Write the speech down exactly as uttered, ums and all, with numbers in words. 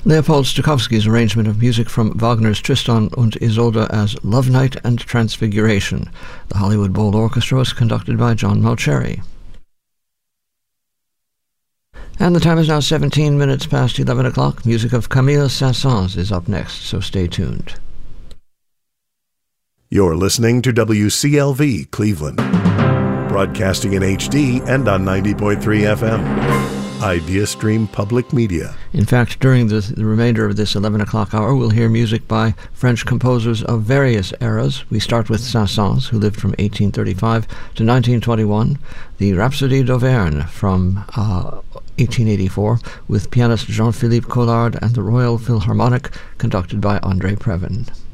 Leopold Stokowski's arrangement of music from Wagner's Tristan und Isolde as Love Night and Transfiguration. The Hollywood Bowl Orchestra was conducted by John Mauceri. And the time is now seventeen minutes past eleven o'clock. Music of Camille Saint-Saëns is up next, so stay tuned. You're listening to W C L V Cleveland, broadcasting in H D and on ninety point three F M. IdeaStream Public Media. In fact, during the, the remainder of this eleven o'clock hour, we'll hear music by French composers of various eras. We start with Saint-Saëns, who lived from eighteen thirty-five to nineteen twenty-one, the Rhapsodie d'Auvergne from uh, eighteen eighty-four, with pianist Jean-Philippe Collard and the Royal Philharmonic, conducted by André Previn.